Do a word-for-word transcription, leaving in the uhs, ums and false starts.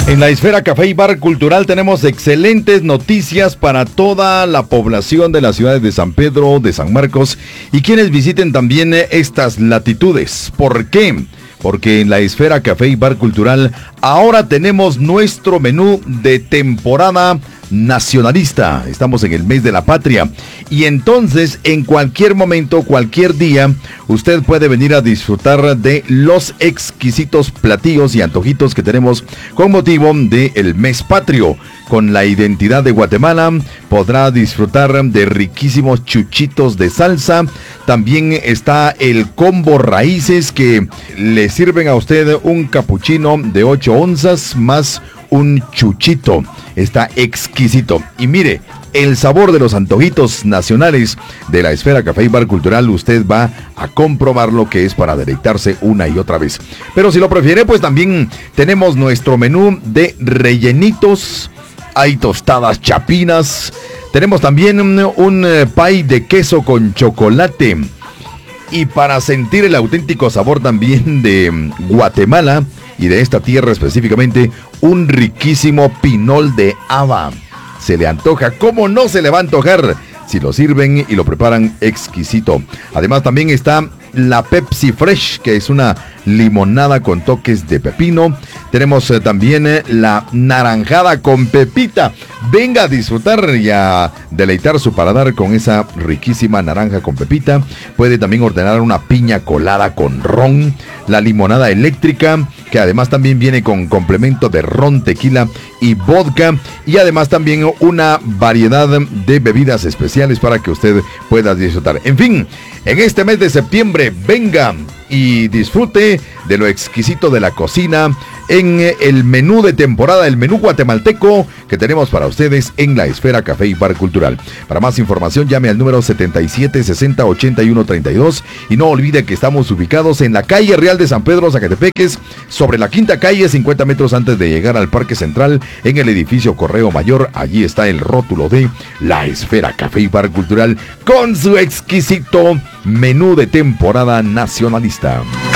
En la Esfera Café y Bar Cultural tenemos excelentes noticias para toda la población de las ciudades de San Pedro, de San Marcos y quienes visiten también estas latitudes. ¿Por qué? Porque en la Esfera Café y Bar Cultural ahora tenemos nuestro menú de temporada nacionalista. Estamos en el mes de la patria y entonces en cualquier momento, cualquier día, usted puede venir a disfrutar de los exquisitos platillos y antojitos que tenemos con motivo del mes patrio. Con la identidad de Guatemala podrá disfrutar de riquísimos chuchitos de salsa. También está el combo raíces que le sirven a usted un capuchino de ocho onzas más un chuchito. Está exquisito. Y mire, el sabor de los antojitos nacionales de la Esfera Café y Bar Cultural, usted va a comprobar lo que es para deleitarse una y otra vez. Pero si lo prefiere, pues también tenemos nuestro menú de rellenitos. Hay tostadas chapinas. Tenemos también un, un eh, pie de queso con chocolate. Y para sentir el auténtico sabor también de um, Guatemala y de esta tierra específicamente, un riquísimo pinol de haba. Se le antoja, ¿cómo no se le va a antojar? Si lo sirven y lo preparan exquisito. Además también está la Pepsi Fresh, que es una limonada con toques de pepino. Tenemos eh, también eh, la naranjada con pepita. Venga a disfrutar y a deleitar su paladar con esa riquísima naranja con pepita. Puede también ordenar una piña colada con ron. La limonada eléctrica, que además también viene con complemento de ron, tequila y vodka. Y además también una variedad de bebidas especiales para que usted pueda disfrutar. En fin, en este mes de septiembre, venga y disfrute de lo exquisito de la cocina en el menú de temporada, el menú guatemalteco que tenemos para ustedes en la Esfera Café y Bar Cultural. Para más información llame al número setenta y siete sesenta ochenta y uno treinta y dos y no olvide que estamos ubicados en la calle Real de San Pedro, Zacatepeques, sobre la quinta calle, cincuenta metros antes de llegar al Parque Central, en el edificio Correo Mayor. Allí está el rótulo de la Esfera Café y Bar Cultural con su exquisito menú de temporada nacionalista.